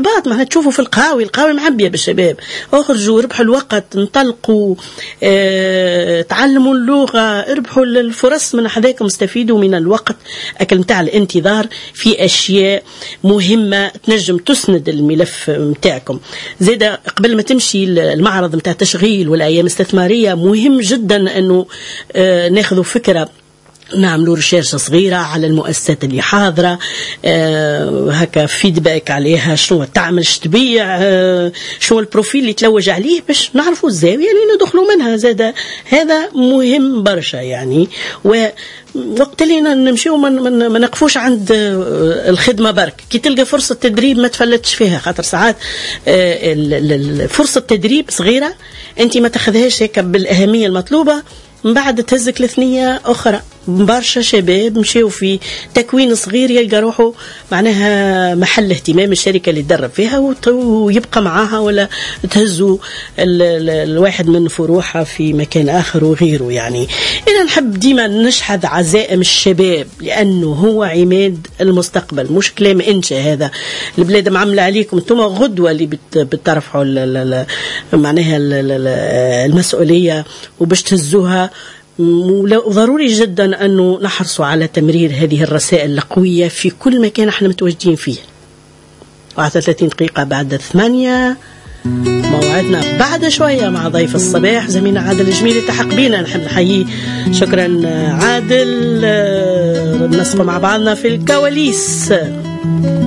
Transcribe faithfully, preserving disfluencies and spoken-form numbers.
احباط، معناها تشوفوا في القهاوي القهاوي معبيه بالشباب، اخرجوا ربحوا الوقت، انطلقوا، اه تعلموا اللغه، اربحوا الفرص من حذاكم، استفيدوا من الوقت اكل متاع الانتظار في اشياء مهمه تنجم تسند الملف متاعكم. زيدا قبل ما تمشي المعرض متاع التشغيل والايام الاستثماريه مهم جدا انه اه ناخذوا فكره، نعملوا ريشيرش صغيرة على المؤسسات اللي حاضرة، آه هكا فيدباك عليها، شنو تعمل، شتبيع، آه شنو البروفيل اللي تلوج عليه باش نعرفوا الزاوية اللي ندخلوا منها. زاد هذا مهم برشا يعني. ووقت اللي نمشيو ما نقفوش عند الخدمة برك، كي تلقى فرصة تدريب ما تفلتش فيها، خاطر ساعات آه فرصة تدريب صغيرة انت ما تاخذهاش هيك بالأهمية المطلوبة، من بعد تهزك لثنية أخرى. برشا شباب مشيوا في تكوين صغير يلقى روحه معناها محل اهتمام الشركة اللي تدرب فيها ويبقى معاها، ولا تهزوا ال ال الواحد من فروحها في مكان آخر وغيره. يعني إذا نحب ديما نشحذ عزائم الشباب لأنه هو عماد المستقبل، مش كلام إنشاء. هذا البلاد معملة عليكم انتم غدوة اللي بترفعوا معناها المسؤولية وباش تهزوها. وضروري جدا أنه نحرصوا على تمرير هذه الرسائل القوية في كل مكان احنا متواجدين فيه. واحد وثلاثين دقيقة بعد ثمانية، موعدنا بعد شوية مع ضيف الصباح زميلنا عادل الجميلي. تحق بينا، نحب نحييه. شكرا عادل، نسمع مع بعضنا في الكواليس.